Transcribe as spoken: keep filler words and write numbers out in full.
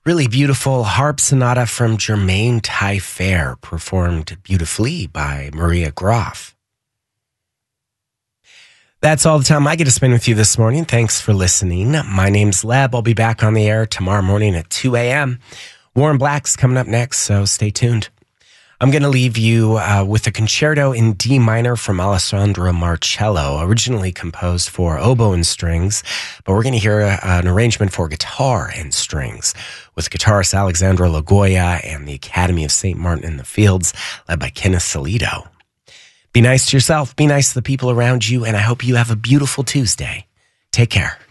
Really beautiful harp sonata from Germaine Taillefer, performed beautifully by Maria Groff. That's all the time I get to spend with you this morning. Thanks for listening. My name's Leb. I'll be back on the air tomorrow morning at two a.m. Warren Black's coming up next, so stay tuned. I'm going to leave you uh, with a concerto in D minor from Alessandro Marcello, originally composed for oboe and strings, but we're going to hear a, an arrangement for guitar and strings with guitarist Alexandra Lagoya and the Academy of Saint Martin in the Fields, led by Kenneth Salito. Be nice to yourself, be nice to the people around you, and I hope you have a beautiful Tuesday. Take care.